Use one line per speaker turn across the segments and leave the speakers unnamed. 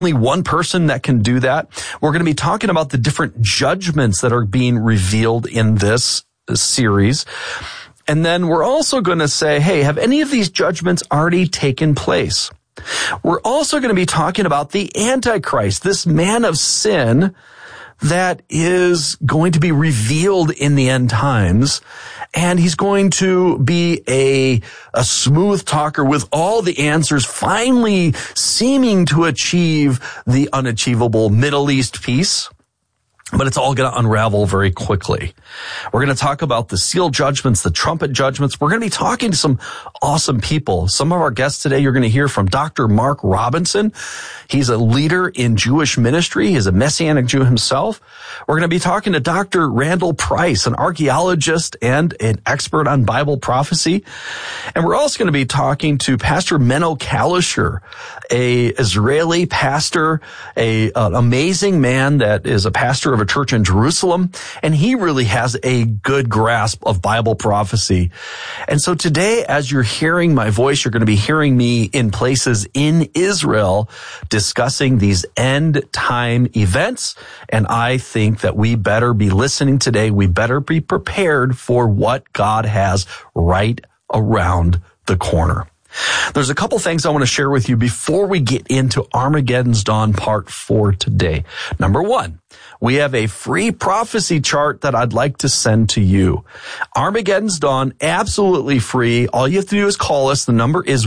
only one person that can do that. We're going to be talking about the different judgments that are being revealed in this series. And then we're also going to say, hey, have any of these judgments already taken place? We're also going to be talking about the Antichrist, this man of sin that is going to be revealed in the end times. And he's going to be a smooth talker with all the answers, finally seeming to achieve the unachievable Middle East peace. But it's all going to unravel very quickly. We're going to talk about the seal judgments, the trumpet judgments. We're going to be talking to some awesome people. Some of our guests today, you're going to hear from Dr. Mark Robinson. He's a leader in Jewish ministry. He's a Messianic Jew himself. We're going to be talking to Dr. Randall Price, an archaeologist and an expert on Bible prophecy. And we're also going to be talking to Pastor Menno Kalisher, a Israeli pastor, an amazing man that is a pastor of a church in Jerusalem, and he really has a good grasp of Bible prophecy. And so today, as you're hearing my voice, you're going to be hearing me in places in Israel discussing these end time events. And I think that we better be listening today. We better be prepared for what God has right around the corner. There's a couple things I want to share with you before we get into Armageddon's Dawn Part 4 today. Number one, we have a free prophecy chart that I'd like to send to you. Armageddon's Dawn, absolutely free. All you have to do is call us. The number is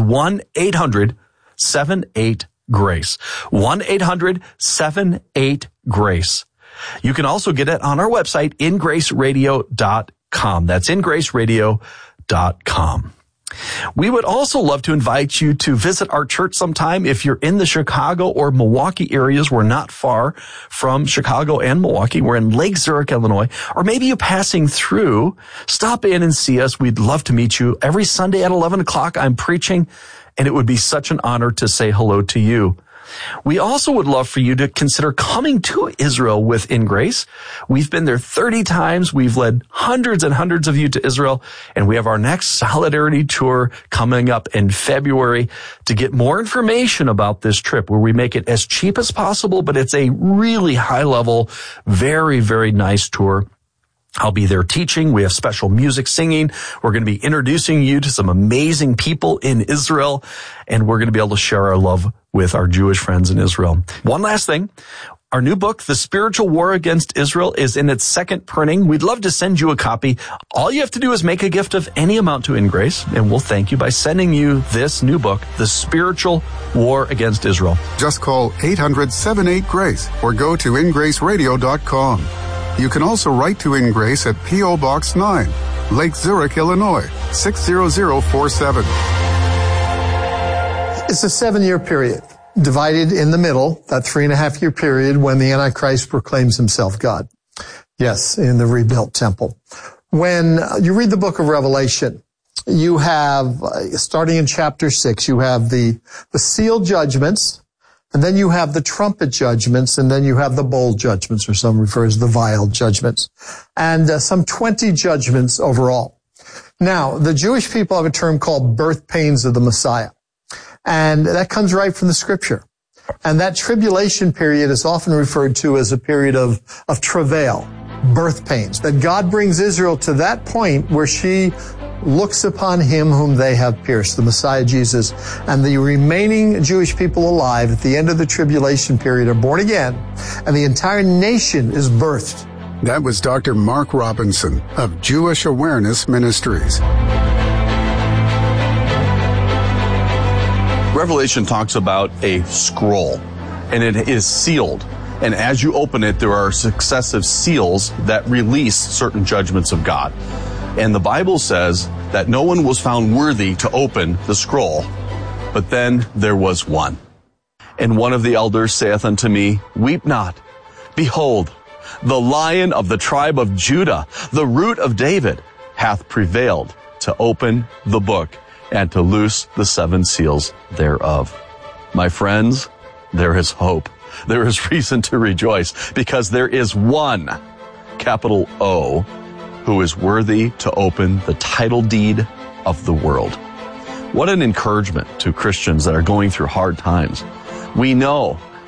1-800-78-GRACE. 1-800-78-GRACE. You can also get it on our website, ingraceradio.com. That's ingraceradio.com. We would also love to invite you to visit our church sometime. If you're in the Chicago or Milwaukee areas, we're not far from Chicago and Milwaukee. We're in Lake Zurich, Illinois. Or maybe you're passing through, stop in and see us. We'd love to meet you. Every Sunday at 11 o'clock, I'm preaching, and it would be such an honor to say hello to you. We also would love for you to consider coming to Israel with In Grace. We've been there 30 times. We've led hundreds and hundreds of you to Israel, and we have our next Solidarity Tour coming up in February. To get more information about this trip, where we make it as cheap as possible, but it's a really high-level, very, very nice tour. I'll be there teaching. We have special music singing. We're going to be introducing you to some amazing people in Israel, and we're going to be able to share our love with our Jewish friends in Israel. One last thing. Our new book, The Spiritual War Against Israel, is in its second printing. We'd love to send you a copy. All you have to do is make a gift of any amount to In Grace, and we'll thank you by sending you this new book, The Spiritual War Against Israel.
Just call 800-78-GRACE or go to ingraceradio.com. You can also write to In Grace at P.O. Box 9, Lake Zurich, Illinois, 60047.
It's a 7-year period, divided in the middle, that 3.5-year period when the Antichrist proclaims himself God. Yes, in the rebuilt temple. When you read the book of Revelation, you have, starting in chapter 6, you have the seal judgments, and then you have the trumpet judgments, and then you have the bowl judgments, or some refer as the vial judgments, and some 20 judgments overall. Now, the Jewish people have a term called birth pains of the Messiah, and that comes right from the Scripture. And that tribulation period is often referred to as a period of travail, birth pains, that God brings Israel to that point where she looks upon him whom they have pierced, the Messiah Jesus, and the remaining Jewish people alive at the end of the tribulation period are born again, and the entire nation is birthed.
That was Dr. Mark Robinson of Jewish Awareness Ministries.
Revelation talks about a scroll, and it is sealed. And as you open it, there are successive seals that release certain judgments of God. And the Bible says that no one was found worthy to open the scroll. But then there was one. And one of the elders saith unto me, Weep not. Behold, the Lion of the tribe of Judah, the Root of David, hath prevailed to open the book and to loose the 7 seals thereof. My friends, there is hope. There is reason to rejoice, because there is one, capital O, who is worthy to open the title deed of the world. What an encouragement to Christians that are going through hard times. We know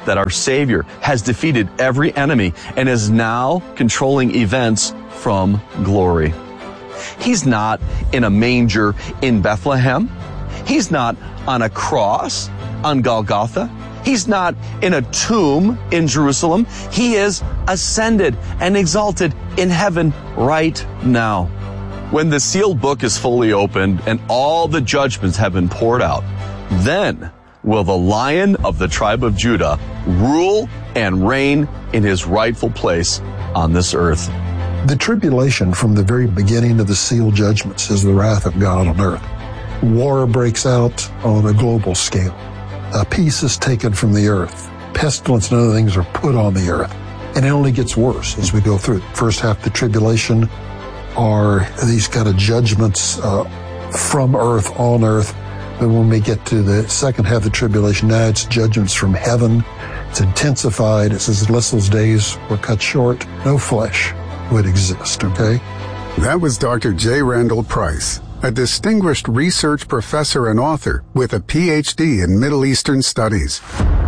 that our Savior has defeated every enemy and is now controlling events from glory. He's not in a manger in Bethlehem. He's not on a cross on Golgotha. He's not in a tomb in Jerusalem. He is ascended and exalted in heaven right now. When the sealed book is fully opened and all the judgments have been poured out, then will the Lion of the tribe of Judah rule and reign in his rightful place on this earth.
The tribulation from the very beginning of the sealed judgments is the wrath of God on earth. War breaks out on a global scale. Peace is taken from the earth. Pestilence and other things are put on the earth. And it only gets worse as we go through. First half of the tribulation are these kind of judgments from earth, on earth. But when we get to the second half of the tribulation, now it's judgments from heaven. It's intensified. It says, unless those days were cut short, no flesh would exist, okay?
That was Dr. J. Randall Price, a distinguished research professor and author with a PhD in Middle Eastern Studies.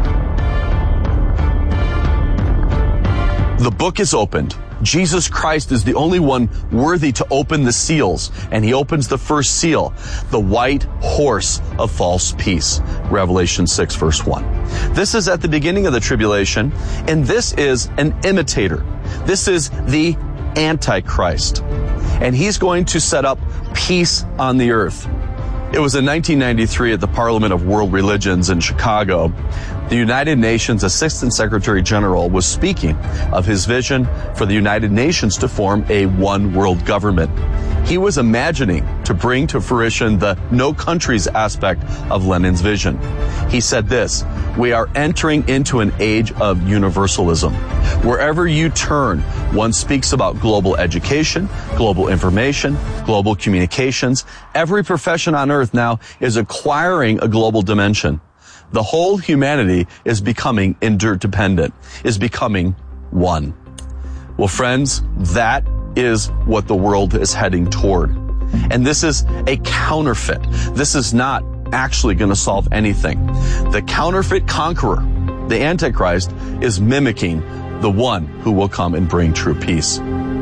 The book is opened. Jesus Christ is the only one worthy to open the seals, and he opens the first seal, the white horse of false peace. Revelation 6, verse 1. This is at the beginning of the tribulation, and this is an imitator. This is the Antichrist, and he's going to set up peace on the earth. It was in 1993 at the Parliament of World Religions in Chicago. The United Nations Assistant Secretary General was speaking of his vision for the United Nations to form a one world government. He was imagining to bring to fruition the no countries aspect of Lenin's vision. He said this, "We are entering into an age of universalism. Wherever you turn, one speaks about global education, global information, global communications. Every profession on earth now is acquiring a global dimension. The whole humanity is becoming interdependent, is becoming one." Well, friends, that is what the world is heading toward. And this is a counterfeit. This is not actually going to solve anything. The counterfeit conqueror, the Antichrist, is mimicking the one who will come and bring true peace.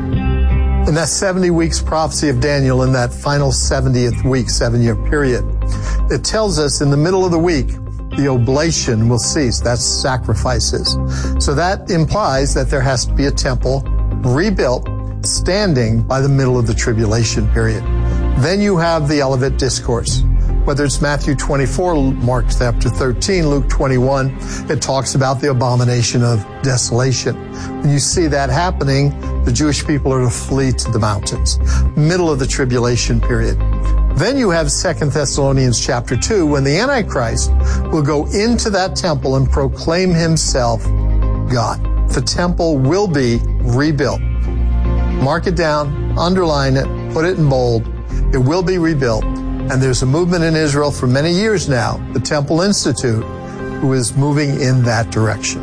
In that 70 weeks prophecy of Daniel, in that final 70th week, 7-year period, it tells us in the middle of the week, the oblation will cease. That's sacrifices. So that implies that there has to be a temple rebuilt, standing by the middle of the tribulation period. Then you have the Olivet Discourse. Whether it's Matthew 24, Mark chapter 13, Luke 21, it talks about the abomination of desolation. When you see that happening, the Jewish people are to flee to the mountains. Middle of the tribulation period. Then you have 2 Thessalonians chapter 2, when the Antichrist will go into that temple and proclaim himself God. The temple will be rebuilt. Mark it down, underline it, put it in bold. It will be rebuilt. And there's a movement in Israel for many years now, the Temple Institute, who is moving in that direction.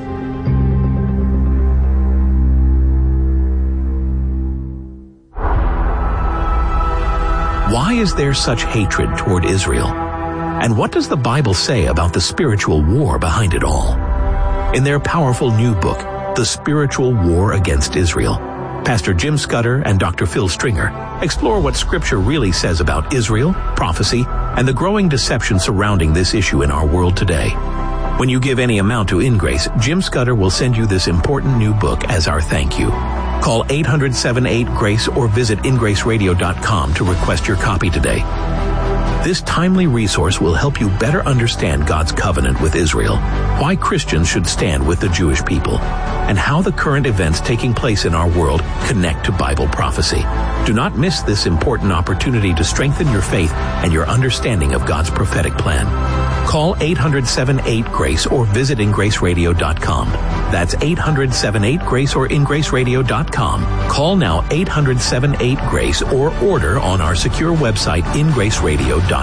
Why is there such hatred toward Israel? And what does the Bible say about the spiritual war behind it all? In their powerful new book, The Spiritual War Against Israel, Pastor Jim Scudder and Dr. Phil Stringer explore what Scripture really says about Israel, prophecy, and the growing deception surrounding this issue in our world today. When you give any amount to InGrace, Jim Scudder will send you this important new book as our thank you. Call 800-78-GRACE or visit ingraceradio.com to request your copy today. This timely resource will help you better understand God's covenant with Israel, why Christians should stand with the Jewish people, and how the current events taking place in our world connect to Bible prophecy. Do not miss this important opportunity to strengthen your faith and your understanding of God's prophetic plan. Call 800-78-GRACE or visit ingraceradio.com. That's 800-78-GRACE or ingraceradio.com. Call now 800-78-GRACE or order on our secure website ingraceradio.com.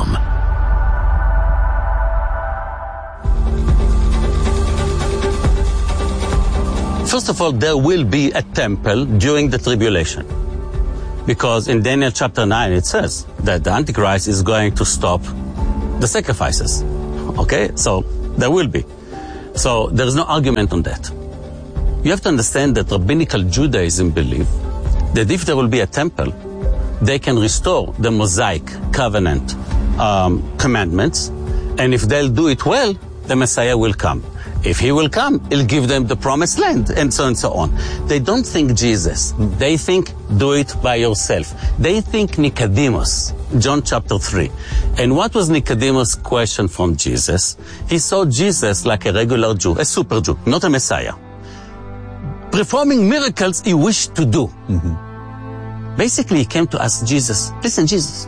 First of all, there will be a temple during the tribulation. Because in Daniel chapter 9 it says that the Antichrist is going to stop the sacrifices. Okay, so there will be. So there is no argument on that. You have to understand that Rabbinical Judaism believe that if there will be a temple, they can restore the Mosaic covenant commandments, and if they'll do it well, the Messiah will come. If he will come, he'll give them the promised land, and so on and so on. They don't think Jesus. They think, do it by yourself. They think Nicodemus, John chapter 3. And what was Nicodemus' question from Jesus? He saw Jesus like a regular Jew, a super Jew, not a Messiah, performing miracles he wished to do. Basically, he came to ask Jesus, listen, Jesus,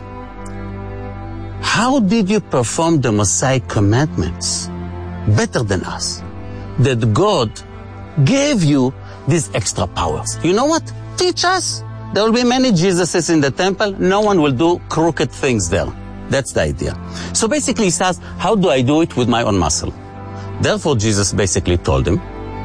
how did you perform the Mosaic commandments better than us? That God gave you these extra powers. You know what? Teach us. There will be many Jesuses in the temple. No one will do crooked things there. That's the idea. So basically he says, how do I do it with my own muscle? Therefore Jesus basically told him,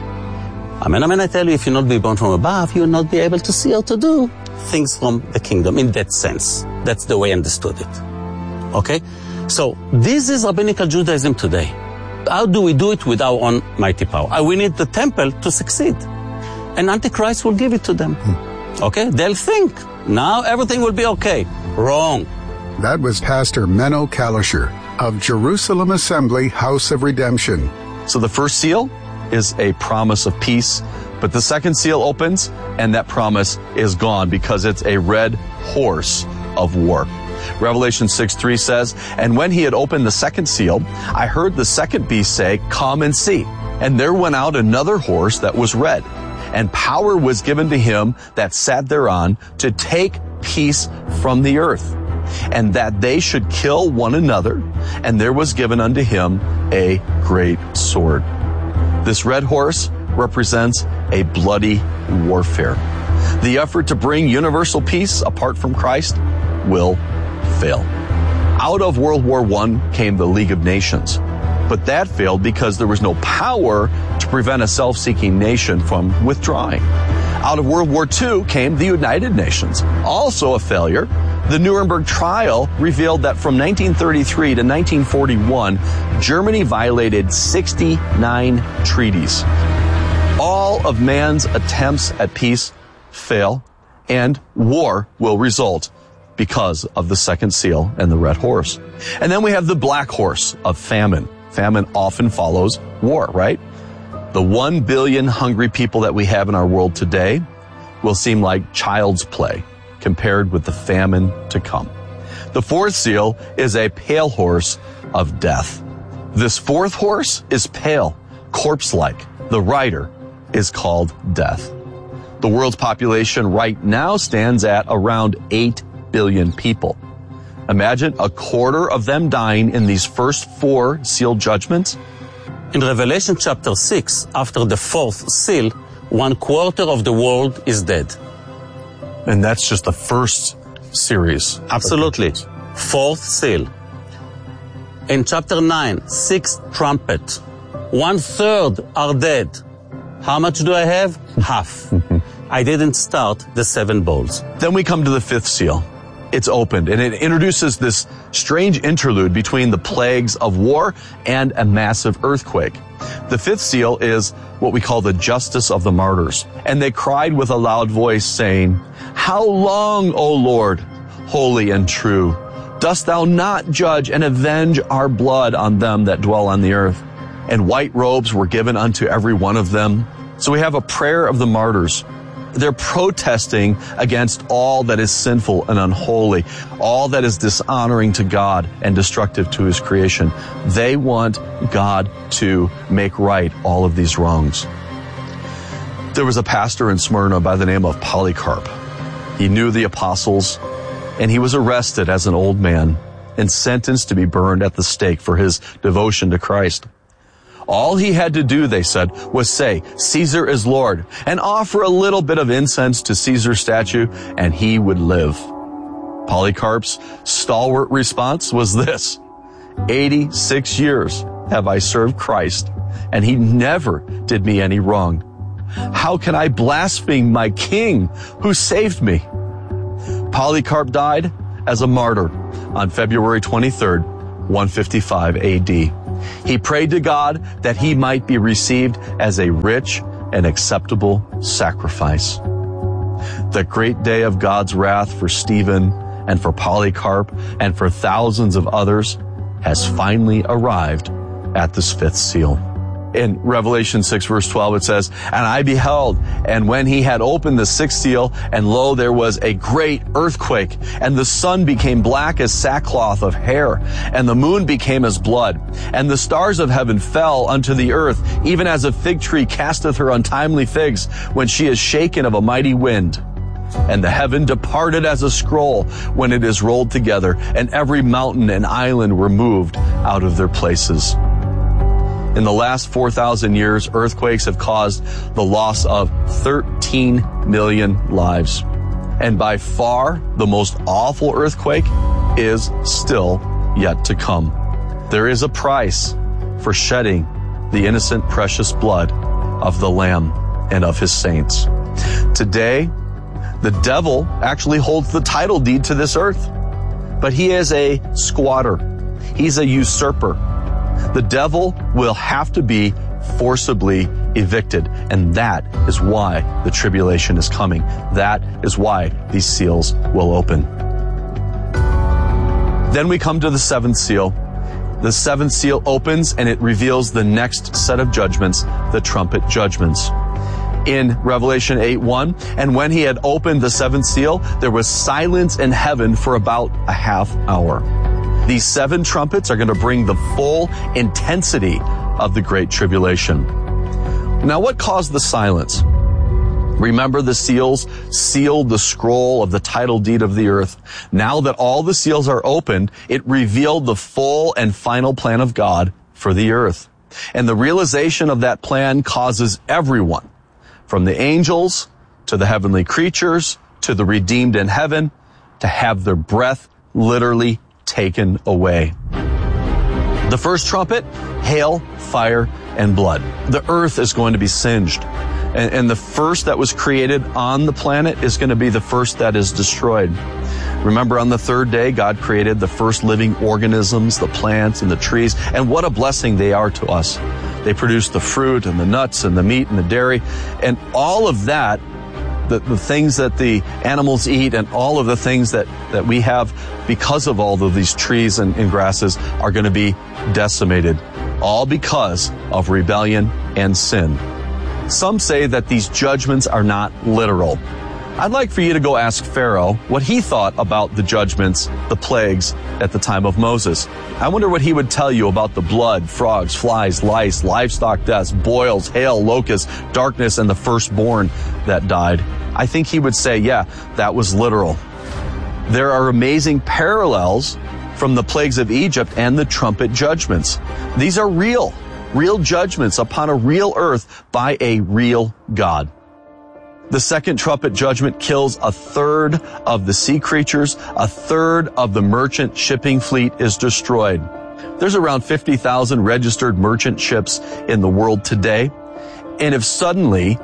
Amen, I tell you, if you not be born from above, you will not be able to see or to do things from the kingdom in that sense. That's the way I understood it. Okay? So this is Rabbinical Judaism today. How do we do it with our own mighty power? We need the temple to succeed. And Antichrist will give it to them. Okay? They'll think, now everything will be okay. Wrong.
That was Pastor Menno Kalischer of Jerusalem Assembly House of Redemption.
So the first seal is a promise of peace, but the second seal opens and that promise is gone because it's a red horse of war. Revelation 6:3 says, and when he had opened the second seal, I heard the second beast say, come and see. And there went out another horse that was red, and power was given to him that sat thereon to take peace from the earth, and that they should kill one another, and there was given unto him a great sword. This red horse represents a bloody warfare. The effort to bring universal peace apart from Christ will fail. Out of World War I came the League of Nations, but that failed because there was no power to prevent a self-seeking nation from withdrawing. Out of World War II came the United Nations, also a failure. The Nuremberg trial revealed that from 1933 to 1941, Germany violated 69 treaties. All of man's attempts at peace fail, and war will result because of the second seal and the red horse. And then we have the black horse of famine. Famine often follows war, right? The 1 billion hungry people that we have in our world today will seem like child's play compared with the famine to come. The fourth seal is a pale horse of death. This fourth horse is pale, corpse-like. The rider is called death. The world's population right now stands at around 8 billion people. Imagine a quarter of them dying in these first 4 seal judgments.
In Revelation chapter 6, after the fourth seal, 1/4 of the world is dead.
And that's just the first series.
Absolutely. Fourth seal. In chapter 9, 6th trumpet, 1/3 are dead. How much do I have? Half. I didn't start the 7 bowls.
Then we come to the fifth seal. It's opened, and it introduces this strange interlude between the plagues of war and a massive earthquake. The fifth seal is what we call the justice of the martyrs. And they cried with a loud voice, saying, how long, O Lord, holy and true, dost thou not judge and avenge our blood on them that dwell on the earth? And white robes were given unto every one of them. So we have a prayer of the martyrs. They're protesting against all that is sinful and unholy, all that is dishonoring to God and destructive to his creation. They want God to make right all of these wrongs. There was a pastor in Smyrna by the name of Polycarp. He knew the apostles, and he was arrested as an old man and sentenced to be burned at the stake for his devotion to Christ. All he had to do, they said, was say, Caesar is Lord, and offer a little bit of incense to Caesar's statue, and he would live. Polycarp's stalwart response was this: 86 years have I served Christ, and he never did me any wrong. How can I blaspheme my king who saved me? Polycarp died as a martyr on February 23rd, 155 AD. He prayed to God that he might be received as a rich and acceptable sacrifice. The great day of God's wrath for Stephen and for Polycarp and for thousands of others has finally arrived at this fifth seal. In Revelation 6 verse 12 it says, "And I beheld, and when he had opened the sixth seal, and lo, there was a great earthquake, and the sun became black as sackcloth of hair, and the moon became as blood, and the stars of heaven fell unto the earth, even as a fig tree casteth her untimely figs when she is shaken of a mighty wind. And the heaven departed as a scroll when it is rolled together, and every mountain and island were moved out of their places." In the last 4,000 years, earthquakes have caused the loss of 13 million lives. And by far, the most awful earthquake is still yet to come. There is a price for shedding the innocent, precious blood of the Lamb and of his saints. Today, the devil actually holds the title deed to this earth, but he is a squatter. He's a usurper. The devil will have to be forcibly evicted, and that is why the tribulation is coming. That is why these seals will open. Then we come to the seventh seal. The seventh seal opens and it reveals the next set of judgments, the trumpet judgments. In Revelation 8:1, "And when he had opened the seventh seal, there was silence in heaven for about a half hour." These seven trumpets are going to bring the full intensity of the Great Tribulation. Now, what caused the silence? Remember, the seals sealed the scroll of the title deed of the earth. Now that all the seals are opened, it revealed the full and final plan of God for the earth. And the realization of that plan causes everyone, from the angels to the heavenly creatures to the redeemed in heaven, to have their breath literally taken away. The first trumpet, hail, fire, and blood. The earth is going to be singed. And the first that was created on the planet is going to be the first that is destroyed. Remember, on the third day, God created the first living organisms, the plants and the trees, and what a blessing they are to us. They produce the fruit and the nuts and the meat and the dairy, and all of that, the things that the animals eat and all of the things that we have because of all of these trees and grasses are going to be decimated, all because of rebellion and sin. Some say that these judgments are not literal. I'd like for you to go ask Pharaoh what he thought about the judgments, the plagues, at the time of Moses. I wonder what he would tell you about the blood, frogs, flies, lice, livestock deaths, boils, hail, locusts, darkness, and the firstborn that died. I think he would say, yeah, that was literal. There are amazing parallels from the plagues of Egypt and the trumpet judgments. These are real judgments upon a real earth by a real God. The second trumpet judgment kills a third of the sea creatures. A third of the merchant shipping fleet is destroyed. There's around 50,000 registered merchant ships in the world today. And if suddenly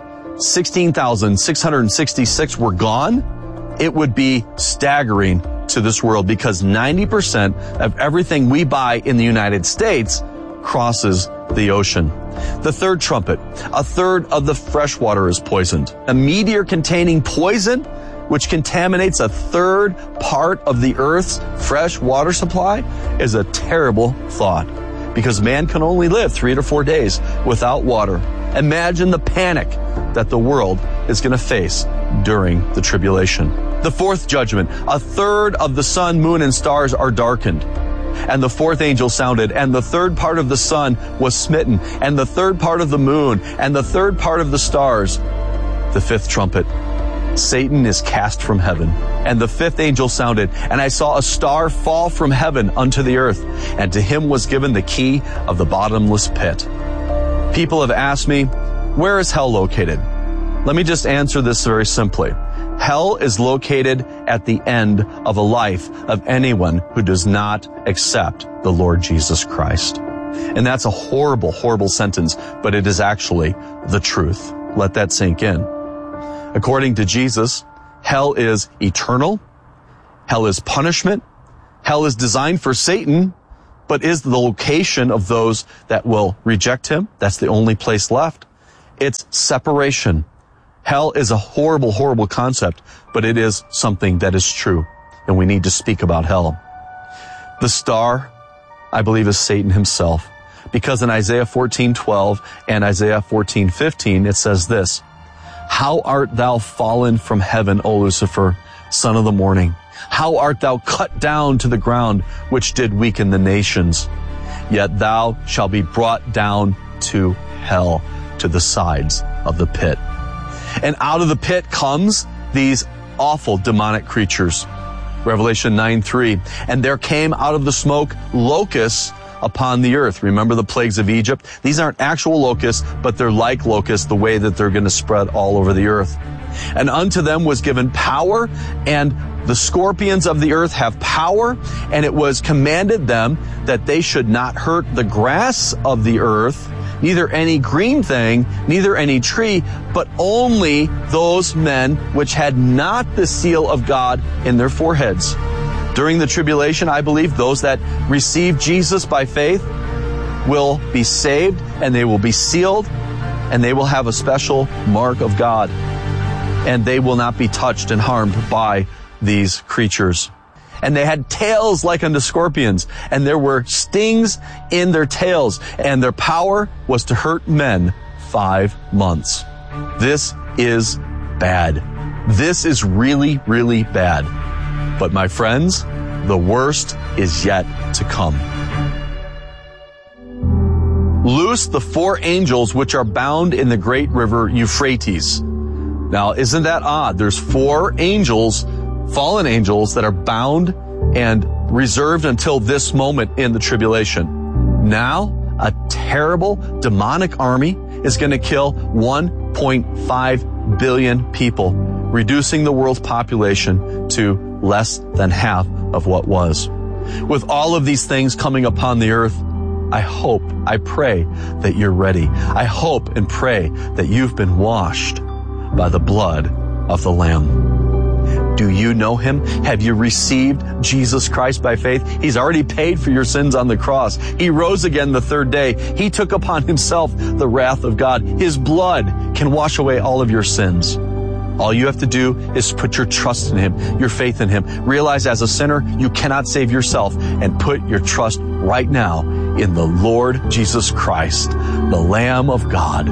16,666 were gone, it would be staggering to this world, because 90% of everything we buy in the United States crosses the ocean. The third trumpet, a third of the fresh water is poisoned. A meteor containing poison, which contaminates a third part of the earth's fresh water supply, is a terrible thought, because man can only live 3 to 4 days without water. Imagine the panic that the world is going to face during the tribulation. The fourth judgment, a third of the sun, moon, and stars are darkened. And the fourth angel sounded, and the third part of the sun was smitten, and the third part of the moon, and the third part of the stars. The fifth trumpet, Satan is cast from heaven. And the fifth angel sounded, and I saw a star fall from heaven unto the earth, and to him was given the key of the bottomless pit. People have asked me, where is hell located? Let me just answer this very simply. Hell is located at the end of a life of anyone who does not accept the Lord Jesus Christ. And that's a horrible, horrible sentence, but it is actually the truth. Let that sink in. According to Jesus, hell is eternal. Hell is punishment. Hell is designed for Satan, But is the location of those that will reject him? That's the only place left. It's separation. Hell is a horrible, horrible concept, but it is something that is true, and we need to speak about hell. The star, I believe, is Satan himself, because in Isaiah 14:12 and Isaiah 14:15, it says this, "How art thou fallen from heaven, O Lucifer, son of the morning? How art thou cut down to the ground, which did weaken the nations? Yet thou shalt be brought down to hell, to the sides of the pit." And out of the pit comes these awful demonic creatures. Revelation 9:3, "And there came out of the smoke locusts upon the earth." Remember the plagues of Egypt? These aren't actual locusts, but they're like locusts, the way that they're going to spread all over the earth. "And unto them was given power, and the scorpions of the earth have power, and it was commanded them that they should not hurt the grass of the earth, neither any green thing, neither any tree, but only those men which had not the seal of God in their foreheads." During the tribulation, I believe those that receive Jesus by faith will be saved, and they will be sealed, and they will have a special mark of God, and they will not be touched and harmed by these creatures. "And they had tails like unto scorpions, and there were stings in their tails, and their power was to hurt men 5 months." This is bad. This is really, really bad. But my friends, the worst is yet to come. "Loose the 4 angels which are bound in the great river Euphrates." Now, isn't that odd? There's 4 angels, fallen angels, that are bound and reserved until this moment in the tribulation. Now, a terrible demonic army is going to kill 1.5 billion people, reducing the world's population to less than half of what was. With all of these things coming upon the earth, I hope, I pray that you're ready. I hope and pray that you've been washed by the blood of the Lamb. Do you know him? Have you received Jesus Christ by faith? He's already paid for your sins on the cross. He rose again the 3rd day. He took upon himself the wrath of God. His blood can wash away all of your sins. All you have to do is put your trust in him, your faith in him. Realize as a sinner, you cannot save yourself, and put your trust right now in the Lord Jesus Christ, the Lamb of God.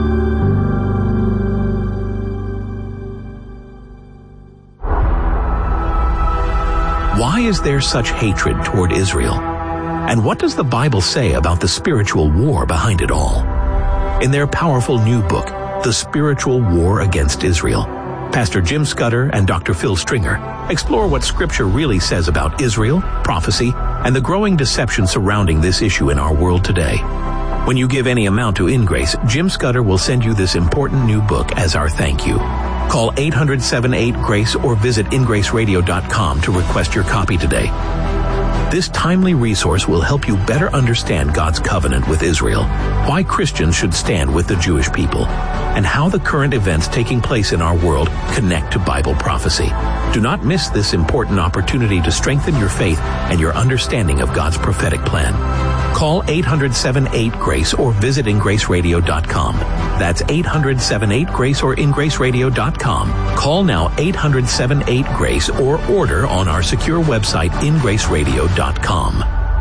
Why is there such hatred toward Israel? And what does the Bible say about the spiritual war behind it all? In their powerful new book, The Spiritual War Against Israel, Pastor Jim Scudder and Dr. Phil Stringer explore what Scripture really says about Israel, prophecy, and the growing deception surrounding this issue in our world today. When you give any amount to InGrace, Jim Scudder will send you this important new book as our thank you. Call 800-78-GRACE or visit ingraceradio.com to request your copy today. This timely resource will help you better understand God's covenant with Israel, why Christians should stand with the Jewish people, and how the current events taking place in our world connect to Bible prophecy. Do not miss this important opportunity to strengthen your faith and your understanding of God's prophetic plan. Call 800-78-GRACE or visit ingraceradio.com. That's 800-78-GRACE or ingraceradio.com. Call now 800-78-GRACE or order on our secure website ingraceradio.com.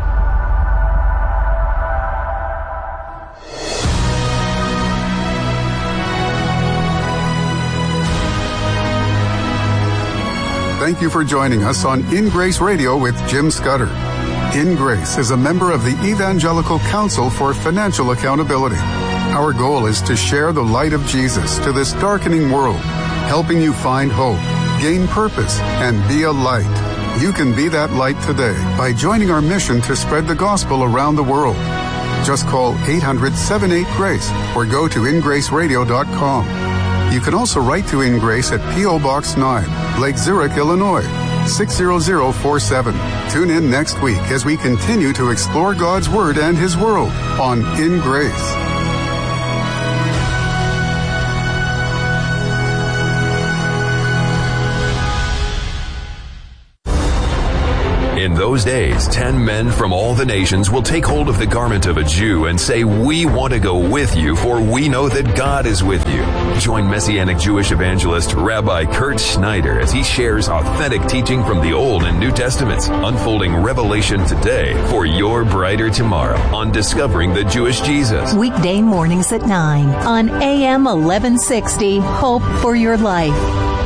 Thank you for joining us on In Grace Radio with Jim Scudder. In Grace is a member of the Evangelical Council for Financial Accountability. Our goal is to share the light of Jesus to this darkening world, helping you find hope, gain purpose, and be a light. You can be that light today by joining our mission to spread the gospel around the world. Just call 800-78-GRACE or go to ingraceradio.com. You can also write to In Grace at P.O. Box 9, Lake Zurich, Illinois, 60047. Tune in next week as we continue to explore God's Word and His world on In Grace.
In those days, 10 men from all the nations will take hold of the garment of a Jew and say, "We want to go with you, for we know that God is with you." Join Messianic Jewish evangelist Rabbi Kurt Schneider as he shares authentic teaching from the Old and New Testaments, unfolding revelation today for your brighter tomorrow on Discovering the Jewish Jesus.
Weekday mornings at 9 on AM 1160, Hope for Your Life.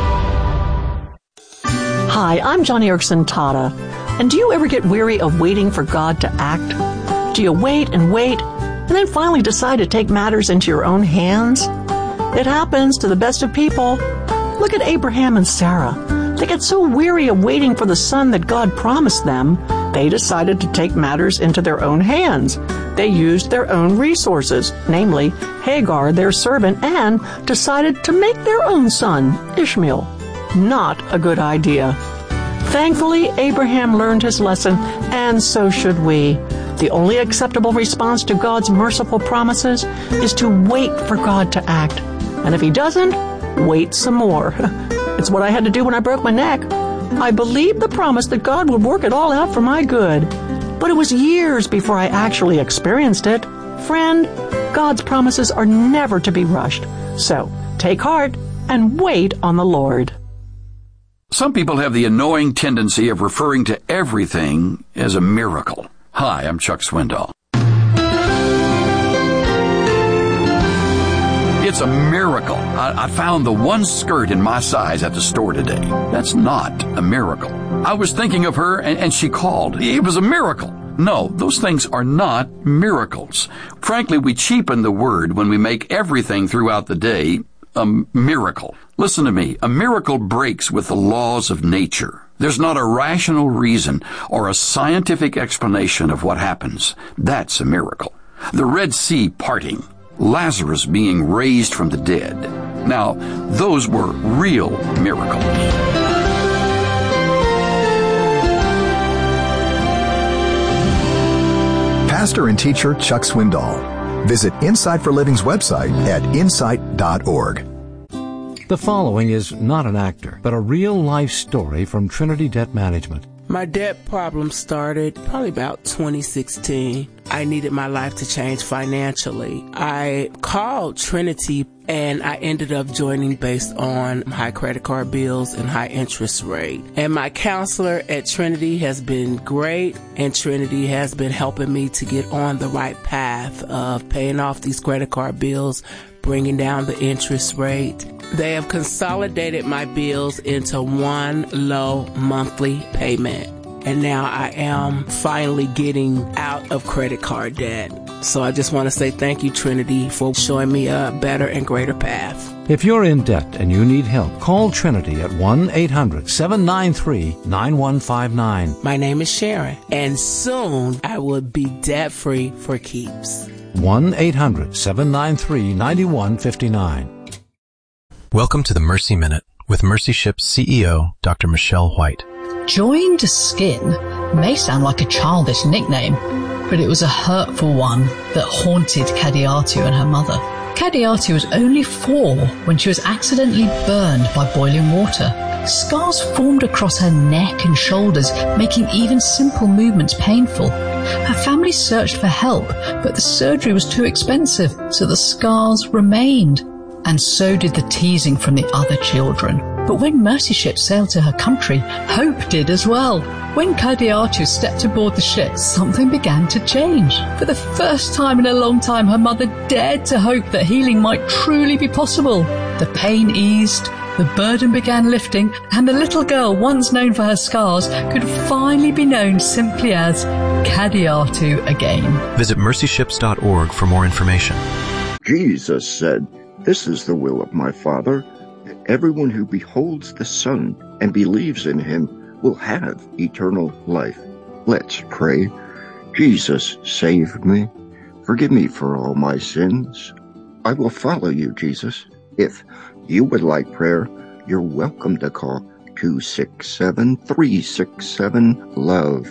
Hi, I'm Johnny Erickson Tata. And do you ever get weary of waiting for God to act? Do you wait and wait, and then finally decide to take matters into your own hands? It happens to the best of people. Look at Abraham and Sarah. They get so weary of waiting for the son that God promised them, they decided to take matters into their own hands. They used their own resources, namely Hagar, their servant, and decided to make their own son, Ishmael. Not a good idea. Thankfully, Abraham learned his lesson, and so should we. The only acceptable response to God's merciful promises is to wait for God to act. And if he doesn't, wait some more. It's what I had to do when I broke my neck. I believed the promise that God would work it all out for my good. But it was years before I actually experienced it. Friend, God's promises are never to be rushed. So, take heart and wait on the Lord.
Some people have the annoying tendency of referring to everything as a miracle. Hi, I'm Chuck Swindoll. It's a miracle. I found the one skirt in my size at the store today. That's not a miracle. I was thinking of her and she called. It was a miracle. No, those things are not miracles. Frankly, we cheapen the word when we make everything throughout the day a miracle. Listen to me. A miracle breaks with the laws of nature. There's not a rational reason or a scientific explanation of what happens. That's a miracle. The Red Sea parting, Lazarus being raised from the dead. Now, those were real miracles.
Pastor and teacher Chuck Swindoll. Visit Insight for Living's website at insight.org.
The following is not an actor, but a real-life story from Trinity Debt Management.
My debt problem started probably about 2016. I needed my life to change financially. I called Trinity and I ended up joining based on high credit card bills and high interest rate. And my counselor at Trinity has been great, and Trinity has been helping me to get on the right path of paying off these credit card bills, bringing down the interest rate. They have consolidated my bills into one low monthly payment. And now I am finally getting out of credit card debt. So I just want to say thank you, Trinity, for showing me a better and greater path.
If you're in debt and you need help, call Trinity at 1-800-793-9159.
My name is Sharon, and soon I will be debt-free for keeps.
1-800-793-9159.
Welcome to the Mercy Minute with Mercy Ship's CEO, Dr. Michelle White.
Joined Skin may sound like a childish nickname, but it was a hurtful one that haunted Kadiatu and her mother. Kadiatu was only 4 when she was accidentally burned by boiling water. Scars formed across her neck and shoulders, making even simple movements painful. Her family searched for help, but the surgery was too expensive, so the scars remained. And so did the teasing from the other children. But when Mercy Ship sailed to her country, hope did as well. When Kadiatu stepped aboard the ship, something began to change. For the first time in a long time, her mother dared to hope that healing might truly be possible. The pain eased, the burden began lifting, and the little girl once known for her scars could finally be known simply as Kadiatu again.
Visit mercyships.org for more information.
Jesus said, "This is the will of my Father, that everyone who beholds the Son and believes in him will have eternal life." Let's pray. Jesus, save me. Forgive me for all my sins. I will follow you, Jesus. If you would like prayer, you're welcome to call 267-367-LOVE,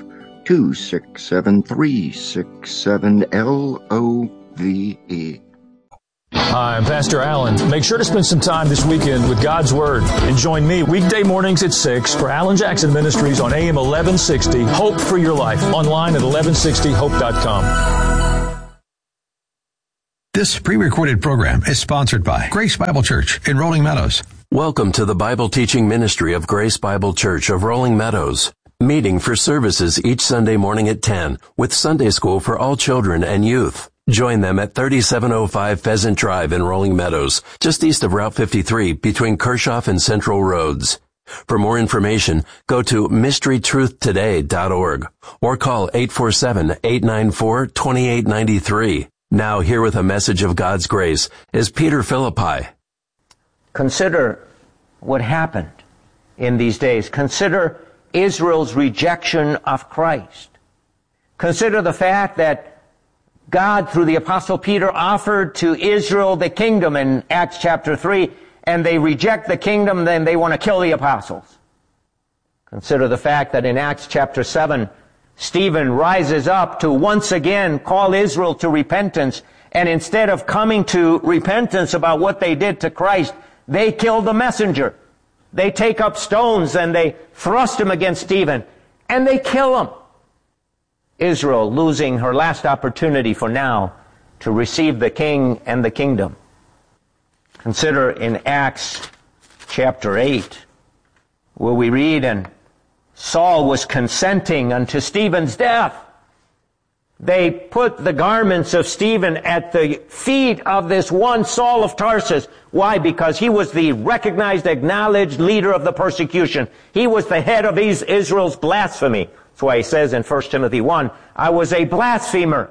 267-367-LOVE.
Hi, I'm Pastor Allen. Make sure to spend some time this weekend with God's Word and join me weekday mornings at 6 for Alan Jackson Ministries on AM 1160, Hope for Your Life, online at 1160hope.com.
This pre-recorded program is sponsored by Grace Bible Church in Rolling Meadows.
Welcome to the Bible teaching ministry of Grace Bible Church of Rolling Meadows. Meeting for services each Sunday morning at 10 with Sunday school for all children and youth. Join them at 3705 Pheasant Drive in Rolling Meadows, just east of Route 53 between Kershoff and Central Roads. For more information, go to mysterytruthtoday.org or call 847-894-2893. Now here with a message of God's grace is Peter Philippi.
Consider what happened in these days. Consider Israel's rejection of Christ. Consider the fact that God, through the Apostle Peter, offered to Israel the kingdom in Acts chapter 3, and they reject the kingdom, then they want to kill the apostles. Consider the fact that in Acts chapter 7, Stephen rises up to once again call Israel to repentance, and instead of coming to repentance about what they did to Christ, they kill the messenger. They take up stones and they thrust him against Stephen, and they kill him. Israel losing her last opportunity for now to receive the king and the kingdom. Consider in Acts chapter 8, where we read, and Saul was consenting unto Stephen's death. They put the garments of Stephen at the feet of this one Saul of Tarsus. Why? Because he was the recognized, acknowledged leader of the persecution. He was the head of Israel's blasphemy. That's why he says in 1 Timothy 1, I was a blasphemer.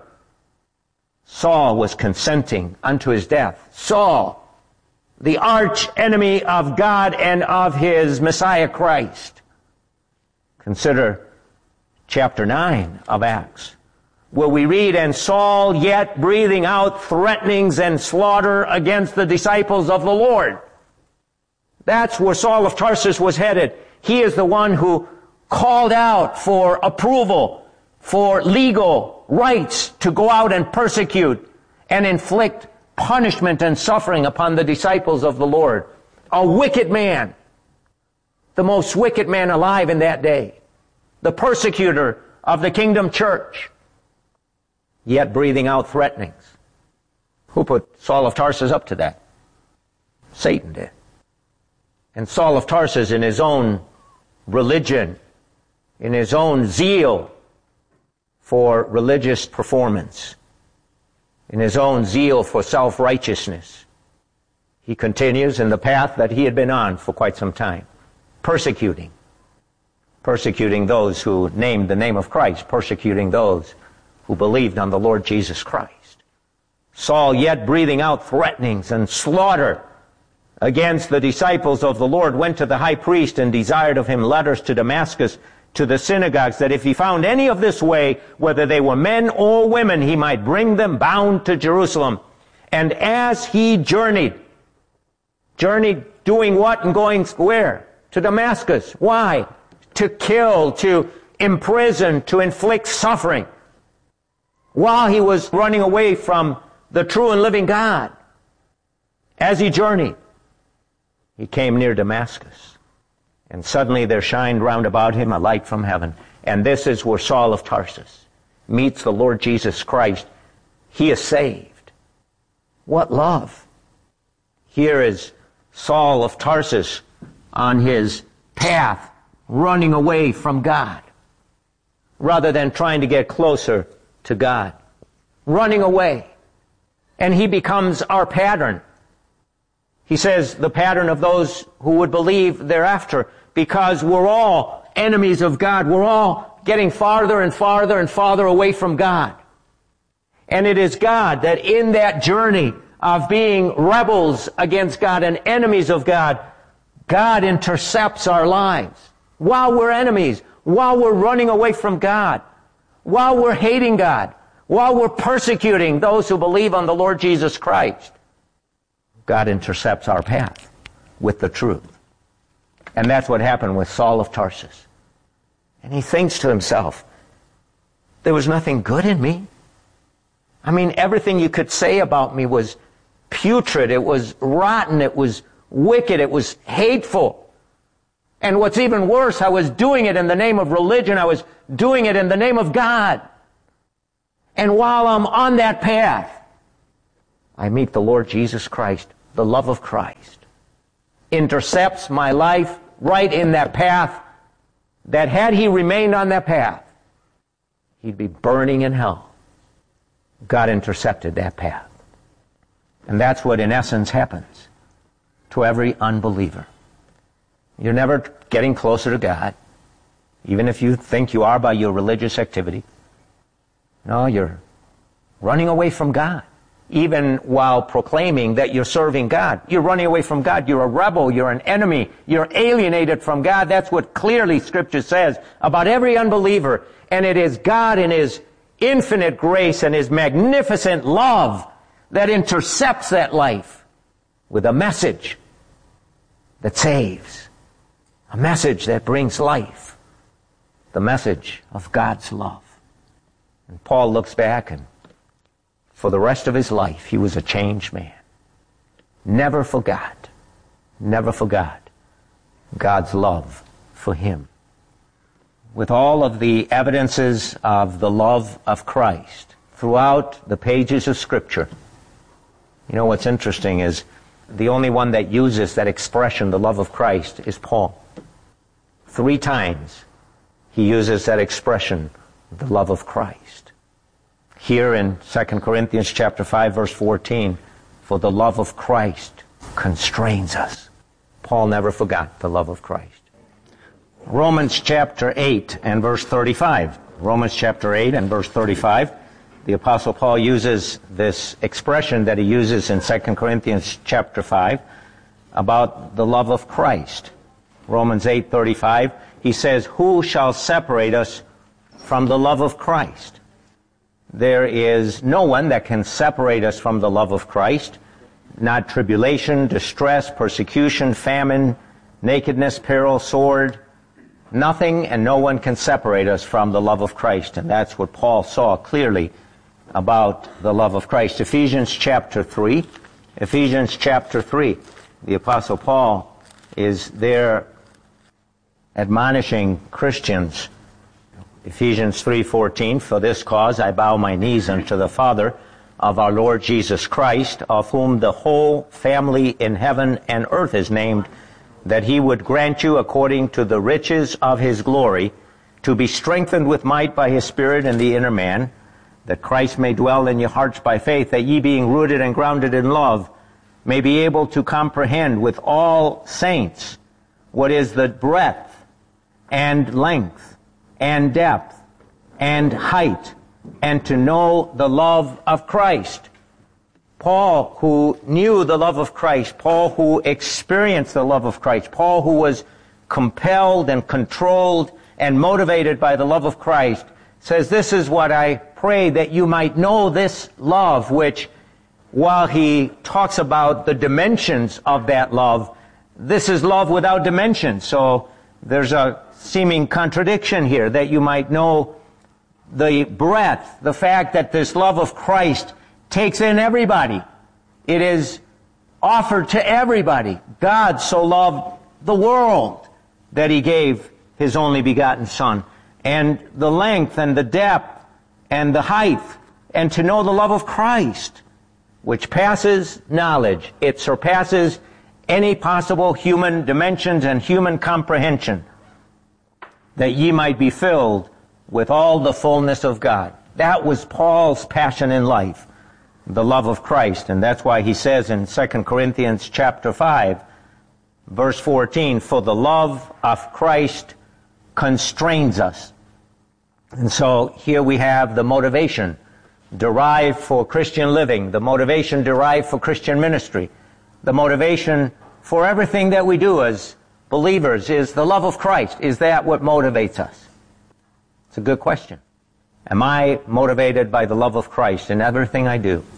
Saul was consenting unto his death. Saul, the arch enemy of God and of his Messiah Christ. Consider chapter 9 of Acts, where we read, and Saul yet breathing out threatenings and slaughter against the disciples of the Lord. That's where Saul of Tarsus was headed. He is the one who called out for approval, for legal rights to go out and persecute and inflict punishment and suffering upon the disciples of the Lord. A wicked man, the most wicked man alive in that day, the persecutor of the kingdom church, yet breathing out threatenings. Who put Saul of Tarsus up to that? Satan did. And Saul of Tarsus, in his own religion, in his own zeal for religious performance, in his own zeal for self-righteousness, he continues in the path that he had been on for quite some time, persecuting those who named the name of Christ, persecuting those who believed on the Lord Jesus Christ. Saul yet breathing out threatenings and slaughter against the disciples of the Lord, went to the high priest and desired of him letters to Damascus, to the synagogues, that if he found any of this way, whether they were men or women, he might bring them bound to Jerusalem. And as he journeyed doing what and going where? To Damascus. Why? To kill, to imprison, to inflict suffering. While he was running away from the true and living God, as he journeyed, he came near Damascus. And suddenly there shined round about him a light from heaven. And this is where Saul of Tarsus meets the Lord Jesus Christ. He is saved. What love! Here is Saul of Tarsus on his path, running away from God, rather than trying to get closer to God. Running away. And he becomes our pattern. He says the pattern of those who would believe thereafter, because we're all enemies of God. We're all getting farther and farther and farther away from God. And it is God that in that journey of being rebels against God and enemies of God, God intercepts our lives. While we're enemies, while we're running away from God, while we're hating God, while we're persecuting those who believe on the Lord Jesus Christ, God intercepts our path with the truth. And that's what happened with Saul of Tarsus. And he thinks to himself, there was nothing good in me. I mean, everything you could say about me was putrid, it was rotten, it was wicked, it was hateful. And what's even worse, I was doing it in the name of religion, I was doing it in the name of God. And while I'm on that path, I meet the Lord Jesus Christ, the love of Christ, intercepts my life right in that path, that had he remained on that path, he'd be burning in hell. God intercepted that path. And that's what in essence happens to every unbeliever. You're never getting closer to God, even if you think you are by your religious activity. No, you're running away from God. Even while proclaiming that you're serving God, you're running away from God. You're a rebel. You're an enemy. You're alienated from God. That's what clearly Scripture says about every unbeliever. And it is God in His infinite grace and His magnificent love that intercepts that life with a message that saves, a message that brings life, the message of God's love. And Paul looks back, and for the rest of his life, he was a changed man. Never forgot God's love for him. With all of the evidences of the love of Christ throughout the pages of Scripture, you know what's interesting is the only one that uses that expression, the love of Christ, is Paul. 3 times he uses that expression, the love of Christ. Here in 2 Corinthians chapter 5, verse 14, for the love of Christ constrains us. Paul never forgot the love of Christ. Romans chapter 8 and verse 35. Romans chapter 8 and verse 35. The Apostle Paul uses this expression that he uses in 2 Corinthians chapter 5 about the love of Christ. Romans 8:35, he says, who shall separate us from the love of Christ? There is no one that can separate us from the love of Christ. Not tribulation, distress, persecution, famine, nakedness, peril, sword. Nothing and no one can separate us from the love of Christ. And that's what Paul saw clearly about the love of Christ. Ephesians chapter 3. The Apostle Paul is there admonishing Christians. Ephesians 3:14, for this cause I bow my knees unto the Father of our Lord Jesus Christ, of whom the whole family in heaven and earth is named, that he would grant you according to the riches of his glory, to be strengthened with might by his Spirit in the inner man, that Christ may dwell in your hearts by faith, that ye being rooted and grounded in love, may be able to comprehend with all saints what is the breadth and length and depth and height, and to know the love of Christ. Paul, who knew the love of Christ, Paul, who experienced the love of Christ, Paul, who was compelled and controlled and motivated by the love of Christ, says, this is what I pray, that you might know this love, which, while he talks about the dimensions of that love, this is love without dimensions. So there's a seeming contradiction here, that you might know the breadth, the fact that this love of Christ takes in everybody. It is offered to everybody. God so loved the world that he gave his only begotten Son. And the length and the depth and the height, and to know the love of Christ, which passes knowledge. It surpasses any possible human dimensions and human comprehension, that ye might be filled with all the fullness of God. That was Paul's passion in life, the love of Christ. And that's why he says in 2 Corinthians chapter 5, verse 14, for the love of Christ constrains us. And so here we have the motivation derived for Christian living, the motivation derived for Christian ministry, the motivation for everything that we do as believers is the love of Christ. Is that what motivates us? It's a good question. Am I motivated by the love of Christ in everything I do?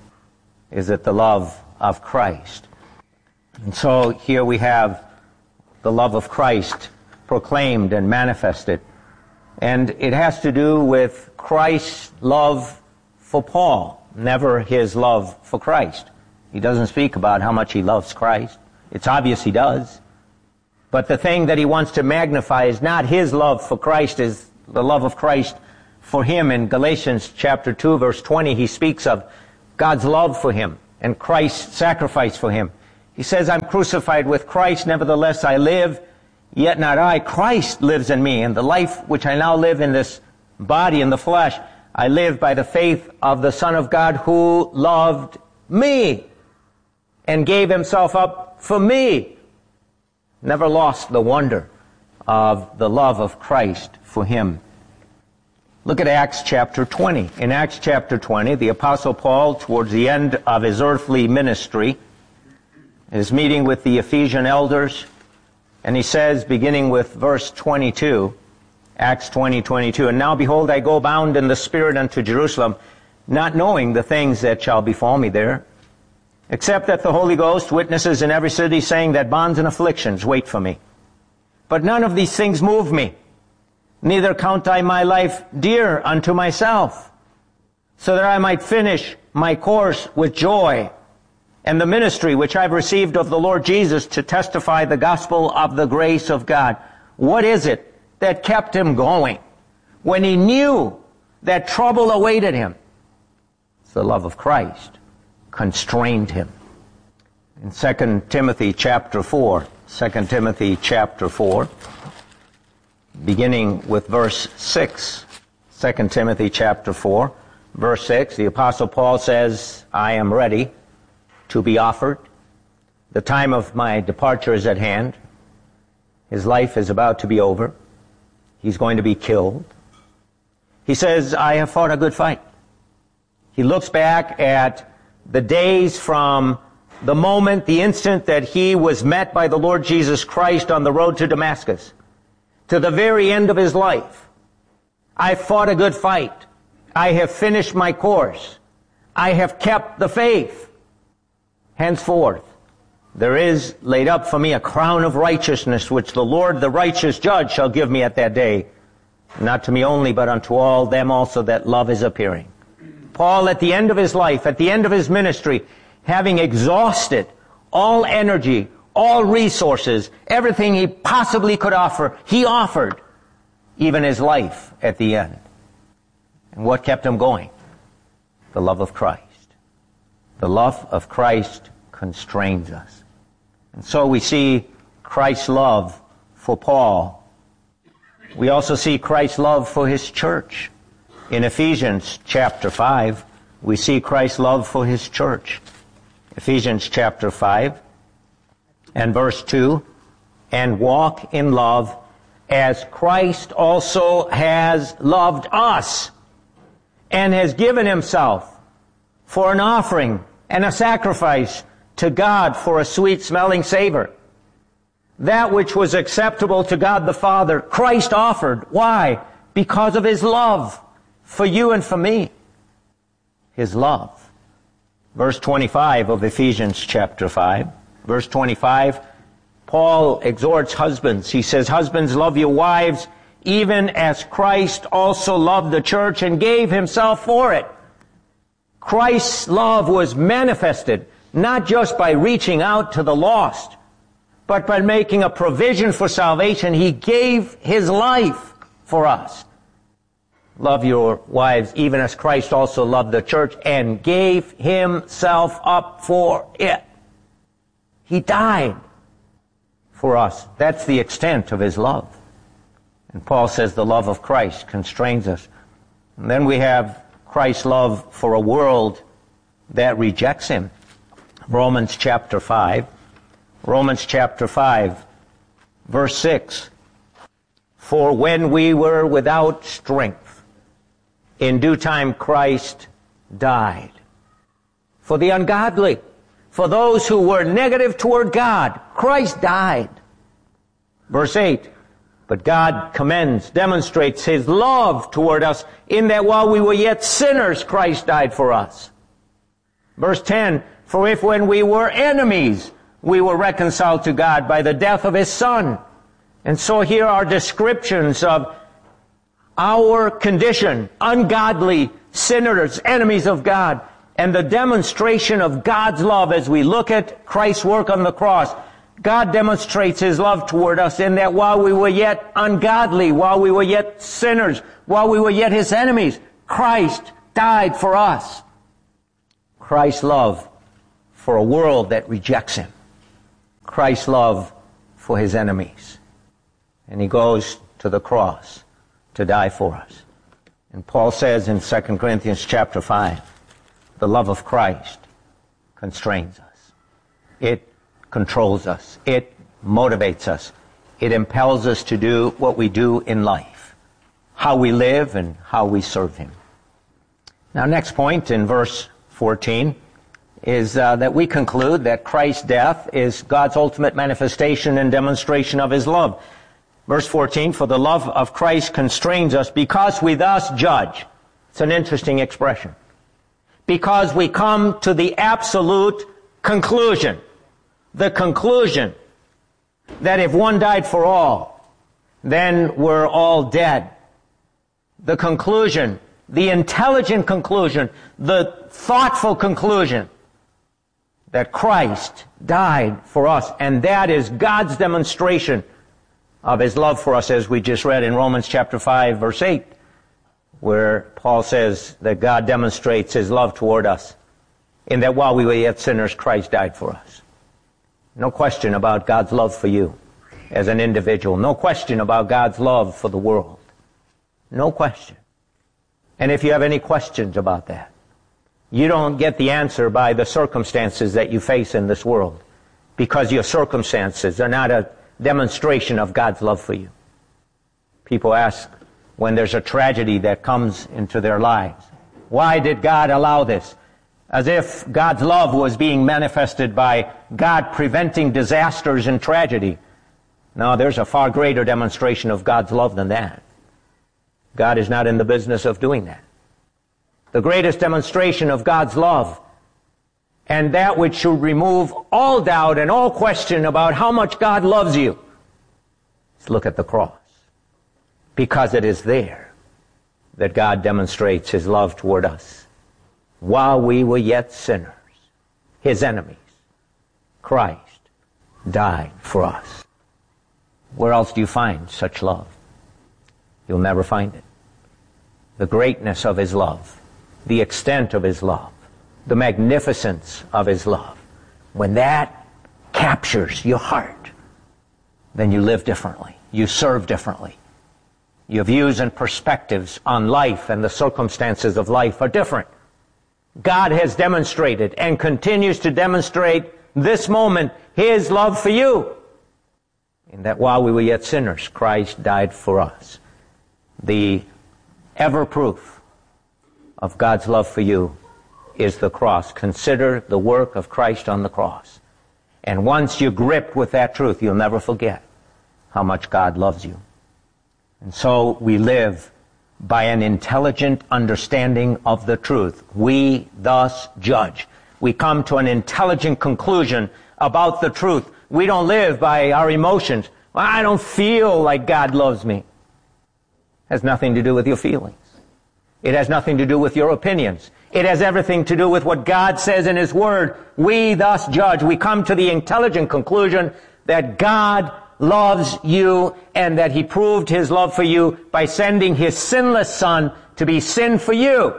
Is it the love of Christ? And so here we have the love of Christ proclaimed and manifested. And it has to do with Christ's love for Paul, never his love for Christ. He doesn't speak about how much he loves Christ. It's obvious he does. But the thing that he wants to magnify is not his love for Christ, is the love of Christ for him. In Galatians chapter 2, verse 20, he speaks of God's love for him and Christ's sacrifice for him. He says, I'm crucified with Christ, nevertheless I live, yet not I. Christ lives in me, and the life which I now live in this body, in the flesh, I live by the faith of the Son of God who loved me and gave himself up for me. Never lost the wonder of the love of Christ for him. Look at Acts chapter 20. In Acts chapter 20, the Apostle Paul, towards the end of his earthly ministry, is meeting with the Ephesian elders, and he says, beginning with verse 22, Acts 20:22, and now behold, I go bound in the Spirit unto Jerusalem, not knowing the things that shall befall me there, except that the Holy Ghost witnesses in every city, saying that bonds and afflictions wait for me. But none of these things move me, neither count I my life dear unto myself, so that I might finish my course with joy, and the ministry which I've received of the Lord Jesus to testify the gospel of the grace of God. What is it that kept him going when he knew that trouble awaited him? It's the love of Christ constrained him. In 2 Timothy chapter 4, 2 Timothy chapter 4, beginning with verse 6, 2 Timothy chapter 4, verse 6, the Apostle Paul says, I am ready to be offered. The time of my departure is at hand. His life is about to be over. He's going to be killed. He says, I have fought a good fight. He looks back at the days from the moment, the instant that he was met by the Lord Jesus Christ on the road to Damascus, to the very end of his life. I fought a good fight. I have finished my course. I have kept the faith. Henceforth, there is laid up for me a crown of righteousness, which the Lord, the righteous judge, shall give me at that day, not to me only, but unto all them also that love is appearing. Paul, at the end of his life, at the end of his ministry, having exhausted all energy, all resources, everything he possibly could offer, he offered even his life at the end. And what kept him going? The love of Christ. The love of Christ constrains us. And so we see Christ's love for Paul. We also see Christ's love for his church. In Ephesians chapter 5, we see Christ's love for his church. Ephesians chapter 5 and verse 2, and walk in love as Christ also has loved us and has given himself for an offering and a sacrifice to God for a sweet-smelling savor. That which was acceptable to God the Father, Christ offered. Why? Because of his love for you and for me. His love. Verse 25 of Ephesians chapter 5. Verse 25, Paul exhorts husbands. He says, husbands, love your wives, even as Christ also loved the church and gave himself for it. Christ's love was manifested not just by reaching out to the lost, but by making a provision for salvation. He gave his life for us. Love your wives even as Christ also loved the church and gave himself up for it. He died for us. That's the extent of his love. And Paul says the love of Christ constrains us. And then we have Christ's love for a world that rejects him. Romans chapter 5. Romans chapter 5, verse 6. For when we were without strength, in due time Christ died. For the ungodly, for those who were negative toward God, Christ died. Verse 8. But God demonstrates his love toward us in that while we were yet sinners, Christ died for us. Verse 10, for if when we were enemies, we were reconciled to God by the death of his Son. And so here are descriptions of our condition, ungodly sinners, enemies of God. and the demonstration of God's love as we look at Christ's work on the cross. God demonstrates His love toward us in that while we were yet ungodly, while we were yet sinners, while we were yet His enemies, Christ died for us. Christ's love for a world that rejects Him. Christ's love for His enemies. And He goes to the cross to die for us. And Paul says in 2 Corinthians chapter 5, the love of Christ constrains us. It controls us. It motivates us. It impels us to do what we do in life, how we live and how we serve Him. Now, next point in verse 14 is that we conclude that Christ's death is God's ultimate manifestation and demonstration of His love. Verse 14, for the love of Christ constrains us because we thus judge. It's an interesting expression. Because we come to the absolute conclusion. The conclusion that if one died for all, then we're all dead. The conclusion, the intelligent conclusion, the thoughtful conclusion that Christ died for us. And that is God's demonstration of His love for us, as we just read in Romans chapter 5, verse 8, where Paul says that God demonstrates His love toward us in that while we were yet sinners, Christ died for us. No question about God's love for you as an individual. No question about God's love for the world. No question. And if you have any questions about that, you don't get the answer by the circumstances that you face in this world, because your circumstances are not a demonstration of God's love for you. People ask when there's a tragedy that comes into their lives, why did God allow this? As if God's love was being manifested by God preventing disasters and tragedy. No, there's a far greater demonstration of God's love than that. God is not in the business of doing that. The greatest demonstration of God's love, and that which should remove all doubt and all question about how much God loves you, is look at the cross. Because it is there that God demonstrates His love toward us. While we were yet sinners, His enemies, Christ died for us. Where else do you find such love? You'll never find it. The greatness of His love, the extent of His love, the magnificence of His love, when that captures your heart, then you live differently. You serve differently. Your views and perspectives on life and the circumstances of life are different. God has demonstrated and continues to demonstrate this moment His love for you, in that while we were yet sinners, Christ died for us. The ever proof of God's love for you is the cross. Consider the work of Christ on the cross. And once you're gripped with that truth, you'll never forget how much God loves you. And so we live by an intelligent understanding of the truth. We thus judge. We come to an intelligent conclusion about the truth. We don't live by our emotions. Well, I don't feel like God loves me. It has nothing to do with your feelings. It has nothing to do with your opinions. It has everything to do with what God says in His Word. We thus judge. We come to the intelligent conclusion that God loves you and that He proved His love for you by sending His sinless Son to be sin for you,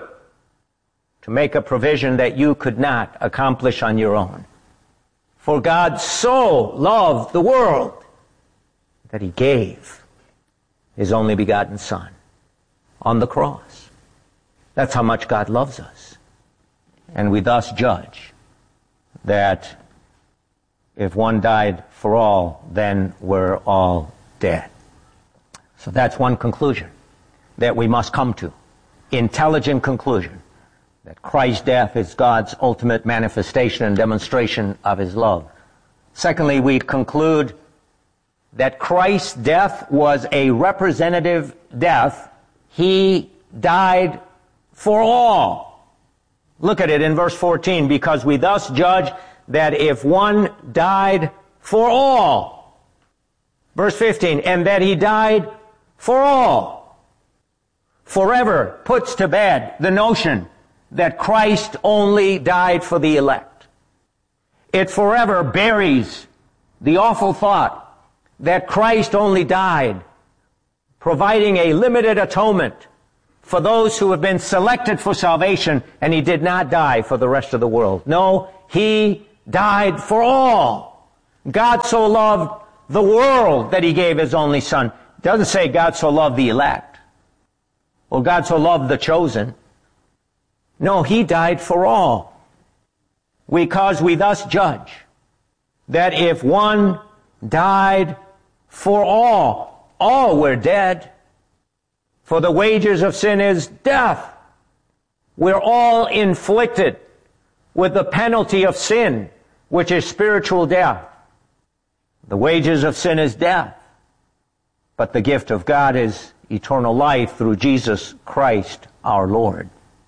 to make a provision that you could not accomplish on your own. For God so loved the world that He gave His only begotten Son on the cross. That's how much God loves us. And we thus judge that if one died for all, then we're all dead. So that's one conclusion that we must come to. Intelligent conclusion that Christ's death is God's ultimate manifestation and demonstration of His love. Secondly, we conclude that Christ's death was a representative death. He died for all. Look at it in verse 14. Because we thus judge that if one died for all. Verse 15. And that He died for all. Forever puts to bed the notion that Christ only died for the elect. It forever buries the awful thought that Christ only died, providing a limited atonement for those who have been selected for salvation, and he did not die for the rest of the world. No, he died for all. God so loved the world that he gave his only Son. It doesn't say God so loved the elect, or God so loved the chosen. No, he died for all. Because we thus judge that if one died for all were dead. For the wages of sin is death. We're all inflicted with the penalty of sin, which is spiritual death. The wages of sin is death, but the gift of God is eternal life through Jesus Christ our Lord.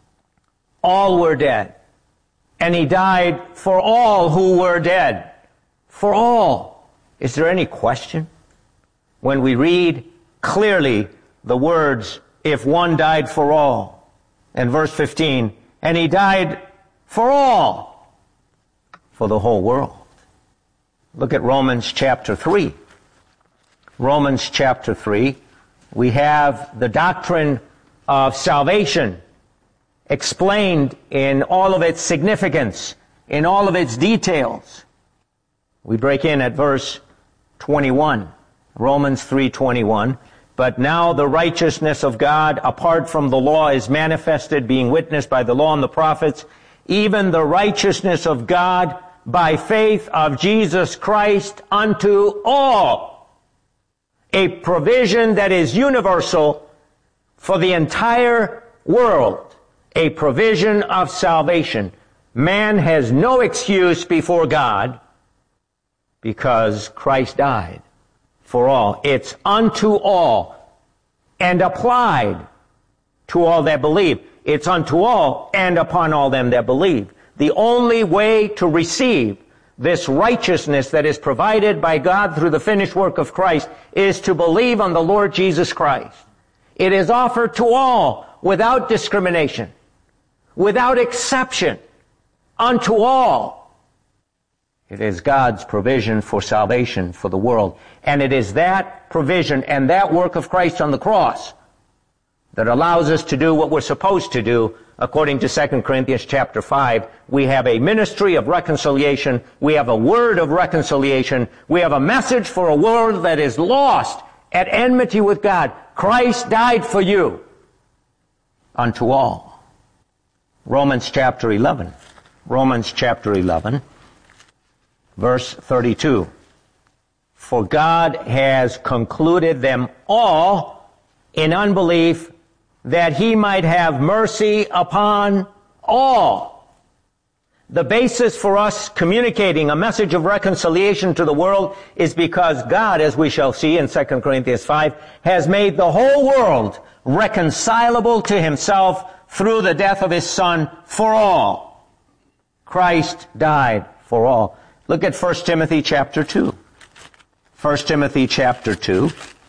All were dead, and he died for all who were dead. For all. Is there any question? When we read clearly the words, if one died for all, and verse 15, and he died for all, for the whole world. Look at Romans chapter 3. Romans chapter 3, we have the doctrine of salvation explained in all of its significance, in all of its details. We break in at verse 21, Romans 3:21. But now the righteousness of God apart from the law is manifested, being witnessed by the law and the prophets, even the righteousness of God by faith of Jesus Christ unto all. A provision that is universal for the entire world. A provision of salvation. Man has no excuse before God because Christ died for all. It's unto all and applied to all that believe. It's unto all and upon all them that believe. The only way to receive this righteousness that is provided by God through the finished work of Christ is to believe on the Lord Jesus Christ. It is offered to all without discrimination, without exception, unto all. It is God's provision for salvation for the world. And it is that provision and that work of Christ on the cross that allows us to do what we're supposed to do. According to 2 Corinthians chapter 5, we have a ministry of reconciliation. We have a word of reconciliation. We have a message for a world that is lost at enmity with God. Christ died for you unto all. Romans chapter 11. Romans chapter 11. Verse 32. For God has concluded them all in unbelief, that he might have mercy upon all. The basis for us communicating a message of reconciliation to the world is because God, as we shall see in 2 Corinthians 5, has made the whole world reconcilable to himself through the death of his Son for all. Christ died for all. Look at 1 Timothy chapter 2. 1 Timothy chapter 2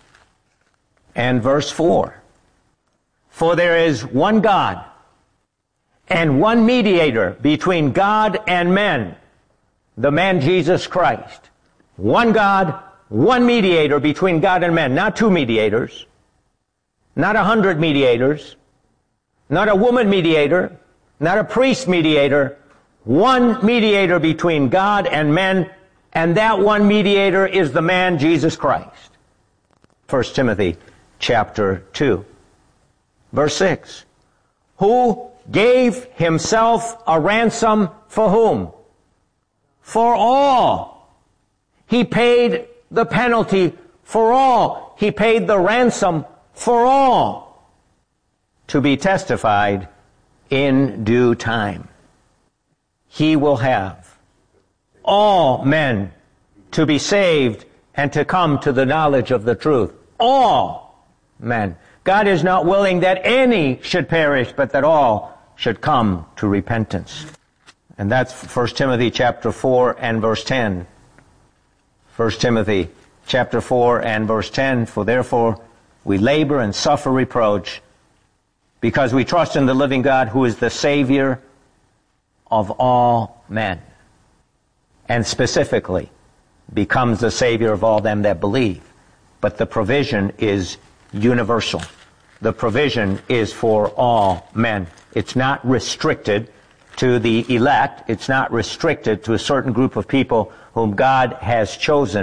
and verse 4. For there is one God and one mediator between God and men, the man Jesus Christ. One God, one mediator between God and men. Not two mediators, not 100 mediators, not a woman mediator, not a priest mediator. One mediator between God and men, and that one mediator is the man Jesus Christ. 1 Timothy chapter 2. Verse 6. Who gave himself a ransom for whom? For all. He paid the penalty for all. He paid the ransom for all. To be testified in due time. He will have all men to be saved and to come to the knowledge of the truth. All men. God is not willing that any should perish, but that all should come to repentance. And that's 1 Timothy chapter 4 and verse 10. 1 Timothy chapter 4 and verse 10. For therefore we labor and suffer reproach, because we trust in the living God who is the Savior of all men, and specifically becomes the Savior of all them that believe. But the provision is universal. The provision is for all men. It's not restricted to the elect. It's not restricted to a certain group of people whom God has chosen.